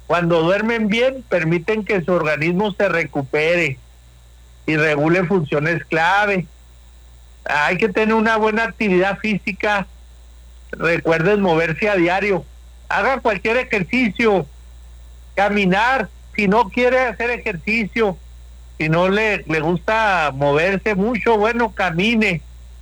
Cuando duermen bien, permiten que su organismo se recupere y regule funciones clave. Hay que tener una buena actividad física. Recuerden moverse a diario. Haga cualquier ejercicio, caminar. Si no quiere hacer ejercicio, si no le gusta moverse mucho, bueno, camine.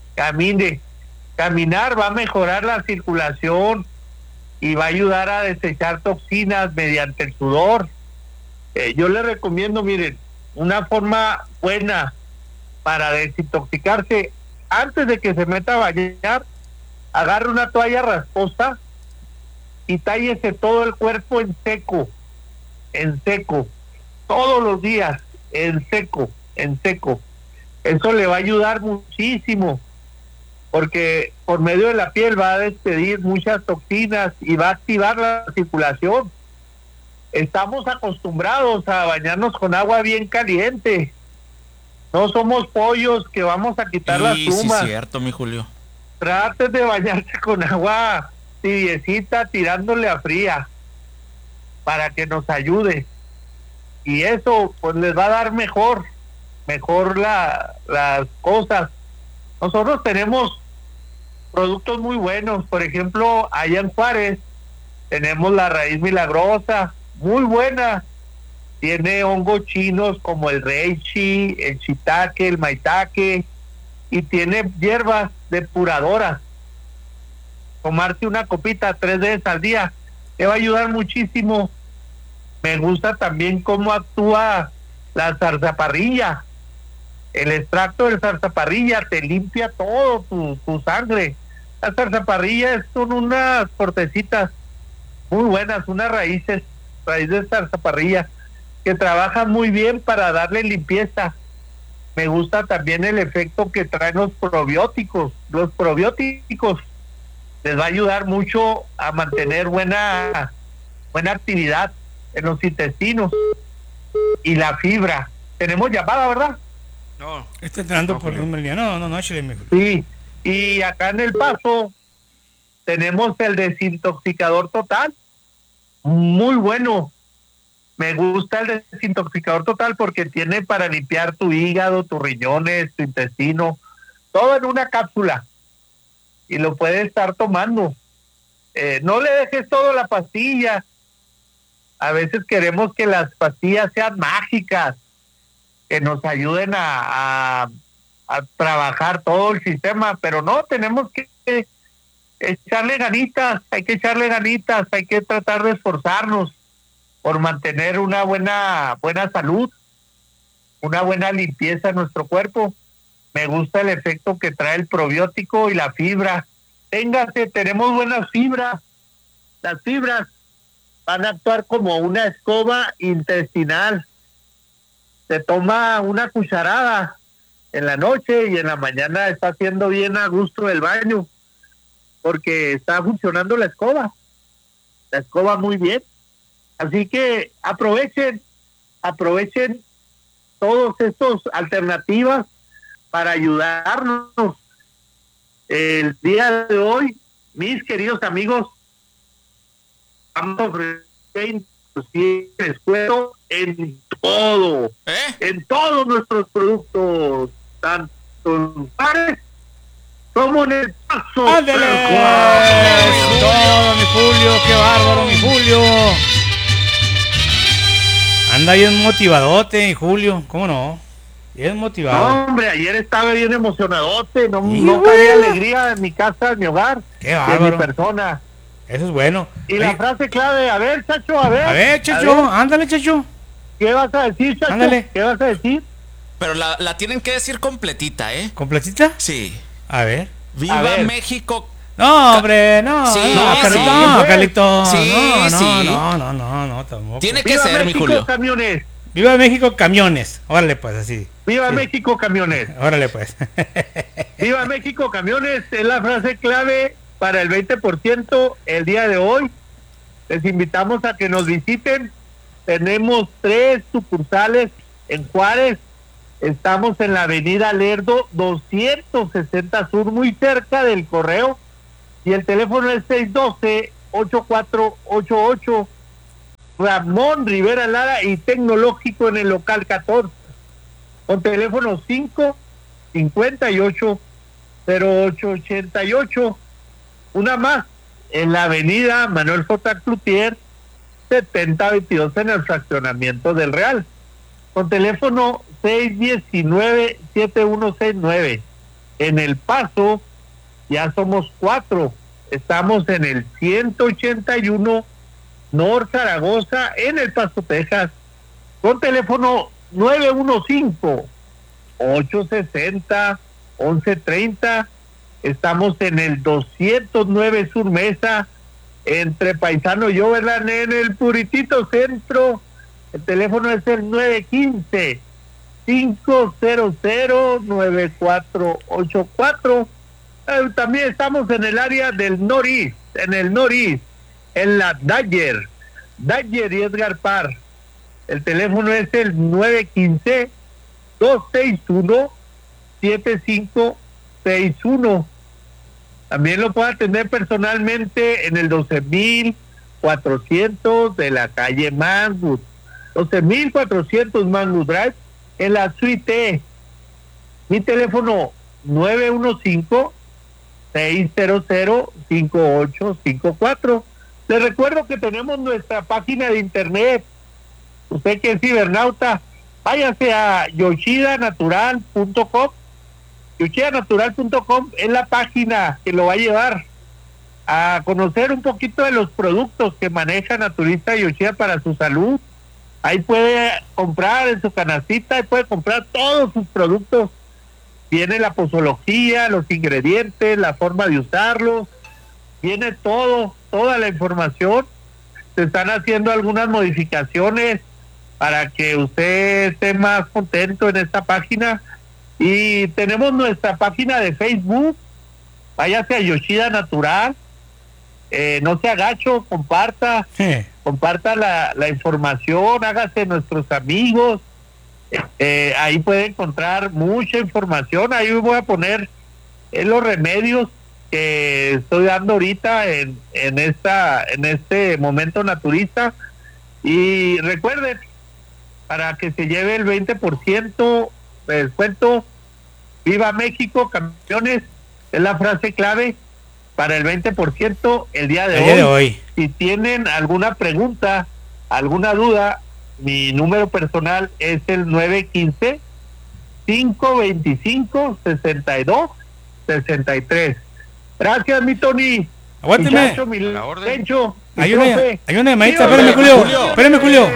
Caminar va a mejorar la circulación y va a ayudar a desechar toxinas mediante el sudor. Yo le recomiendo, miren, una forma buena para desintoxicarse, antes de que se meta a bañar, agarre una toalla rasposa y tállese todo el cuerpo en seco, todos los días, en seco. Eso le va a ayudar muchísimo, porque por medio de la piel va a despedir muchas toxinas y va a activar la circulación. Estamos acostumbrados a bañarnos con agua bien caliente. No somos pollos que vamos a quitar las plumas. Sí, cierto, mi Julio. Traten de bañarse con agua tibiecita, tirándole a fría, para que nos ayude. Y eso pues les va a dar mejor las cosas. Nosotros tenemos productos muy buenos. Por ejemplo, allá en Juárez tenemos la raíz milagrosa, muy buena. Tiene hongos chinos como el reishi, el shiitake, el maitake, y tiene hierbas depuradoras. Tomarte una copita 3 veces al día te va a ayudar muchísimo. Me gusta también cómo actúa la zarzaparrilla. El extracto de zarzaparrilla te limpia todo tu sangre. La zarzaparrilla son unas cortecitas muy buenas, unas raíces de zarzaparrilla que trabajan muy bien para darle limpieza. Me gusta también el efecto que traen los probióticos. Los probióticos les va a ayudar mucho a mantener buena actividad en los intestinos. Y la fibra. Tenemos llamada, ¿verdad? No, está entrando por el línea. No, échale. Sí, y acá en El Paso tenemos el desintoxicador total. Muy bueno. Me gusta el desintoxicador total porque tiene para limpiar tu hígado, tus riñones, tu intestino, todo en una cápsula. Y lo puedes estar tomando. No le dejes todo a la pastilla. A veces queremos que las pastillas sean mágicas, que nos ayuden a trabajar todo el sistema, pero no, tenemos que echarle ganitas, hay que tratar de esforzarnos por mantener una buena salud, una buena limpieza en nuestro cuerpo. Me gusta el efecto que trae el probiótico y la fibra. Tenemos buenas fibras. Las fibras van a actuar como una escoba intestinal. Se toma una cucharada en la noche y en la mañana está haciendo bien a gusto el baño, porque está funcionando la escoba muy bien. Así que aprovechen todos estos alternativas para ayudarnos. El día de hoy, mis queridos amigos, vamos a ofrecer descuento en todo, en todos nuestros productos, tanto en bares como en El Paso. ¡Ándale! Todo, mi Julio, qué bárbaro, mi Julio. Anda bien motivadote, Julio, ¿cómo no? Bien motivado. No, hombre, ayer estaba bien emocionadote, no cabía alegría en mi casa, en mi hogar, qué bárbaro. en mi persona. Eso es bueno. Y la frase clave, a ver, Chacho, a ver. Chacho, ándale, Chacho. ¿Qué vas a decir, Chacho? Ándale. ¿Qué vas a decir? Pero la tienen que decir completita, ¿eh? ¿Completita? Sí. A ver. ¡Viva México! No, hombre, no. Sí, Carlito. Sí, no, tampoco. Tiene que ¡Viva ser, México, mi Julio! Camiones! ¡Viva México, camiones! Órale, pues, así. ¡Viva México, camiones! Órale, pues. ¡Viva México, camiones! Es la frase clave para el 20% el día de hoy. Les invitamos a que nos visiten. Tenemos 3 sucursales en Juárez. Estamos en la avenida Lerdo 260 Sur, muy cerca del correo. Y el teléfono es 612-8488. Ramón Rivera Lara y Tecnológico en el local 14, con teléfono 558-0888. Una más, en la avenida Manuel J. Cloutier, 7022 en el fraccionamiento del Real, con teléfono 619-7169. En El Paso ya somos 4, estamos en el 181 North Zaragoza, en El Paso, Texas, con teléfono 915-860-1130. Estamos en el 209 Sur Mesa, entre Paisano y Overland, en el Puritito Centro. El teléfono es el 915-500-9484. También estamos en el área del Northeast, en la Dyer y Edgar Parr. El teléfono es el 915-261-7561. También lo puede atender personalmente en el 12,400 de la calle Mangwood, 12,400 Mangwood Drive, en la suite E. Mi teléfono 915-600-5854. Les recuerdo que tenemos nuestra página de internet. Usted que es cibernauta, váyase a yoshidanatural.com. Yoshidanatural.com es la página que lo va a llevar a conocer un poquito de los productos que maneja Naturista Yoshida para su salud. Ahí puede comprar en su canastita, ahí puede comprar todos sus productos. Viene la posología, los ingredientes, la forma de usarlos, viene toda la información. Se están haciendo algunas modificaciones para que usted esté más contento en esta página. Y tenemos nuestra página de Facebook, váyase a Yoshida Natural, no se agacho, comparta la información, hágase nuestros amigos. Ahí puede encontrar mucha información. Ahí voy a poner los remedios que estoy dando ahorita en este momento naturista. Y recuerden, para que se lleve el 20% de descuento, ¡Viva México, campeones! Es la frase clave para el 20% el día de hoy. Si tienen alguna pregunta, alguna duda, mi número personal es el 915-525-6263. Gracias, mi Tony. Aguánteme. Hay una llamadita. Espérame, Julio.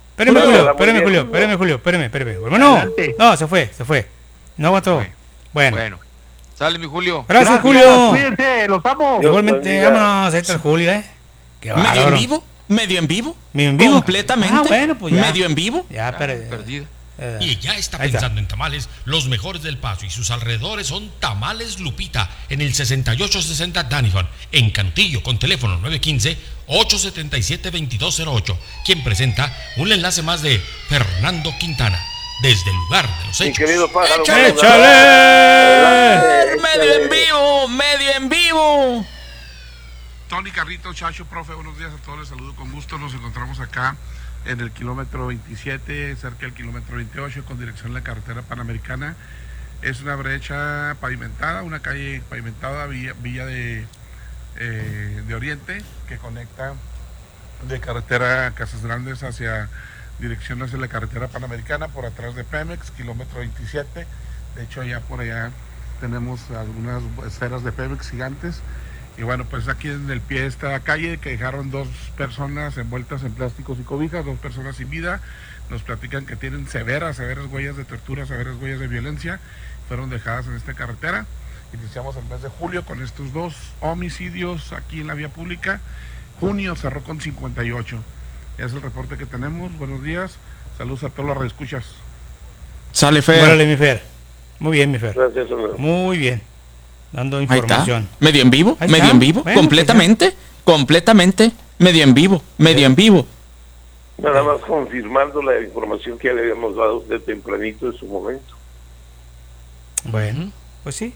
Espérame. Bueno, no, se fue. No aguantó. Bueno. Sale, mi Julio. Gracias, Julio. Cuídense, los amo. Igualmente, vámonos. Ahí está el Julio, Qué bárbaro. ¿Medio en vivo? Completamente. Bueno, pues ya. ¿Medio en vivo? Ya, perdido. Y ya está pensando en tamales, los mejores del Paso y sus alrededores son Tamales Lupita en el 6860 Danifon, en Cantillo, con teléfono 915-877-2208, quien presenta un enlace más de Fernando Quintana, desde el lugar de los hechos. Mi querido pájaro, ¡Échale! ¡Medio en vivo! Tony Carrito, Chacho, profe, buenos días a todos, les saludo con gusto. Nos encontramos acá en el kilómetro 27, cerca del kilómetro 28, con dirección a la carretera Panamericana. Es una brecha pavimentada, una calle pavimentada, villa de Oriente, que conecta de carretera Casas Grandes hacia dirección hacia la carretera Panamericana, por atrás de Pemex, kilómetro 27. De hecho, ya por allá tenemos algunas esferas de Pemex gigantes. Y bueno, pues aquí en el pie de esta calle, que dejaron 2 personas envueltas en plásticos y cobijas, 2 personas sin vida. Nos platican que tienen severas huellas de tortura, severas huellas de violencia, fueron dejadas en esta carretera. Iniciamos el mes de julio con estos 2 homicidios aquí en la vía pública. Junio cerró con 58. Es el reporte que tenemos. Buenos días, saludos a todos los reescuchas. Sale, Fer. Órale, mi Fer. Muy bien, mi Fer. Gracias, amigo. Muy bien. Dando información. ¿Medio en vivo? Ahí ¿Medio está. en vivo? Bueno, ¿Completamente? Medio en vivo. Nada más confirmando la información que ya le habíamos dado de tempranito en su momento. Bueno, pues sí.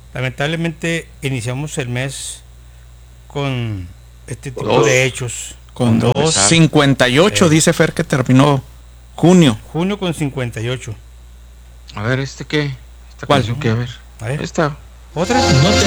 Lamentablemente iniciamos el mes con este tipo de hechos. Con dos. 58, dice Fer que terminó junio. Junio con 58. A ver, ¿qué? Esta ¿Cuál? canción que, a ver. A ver. Esta. ¿Otra? No te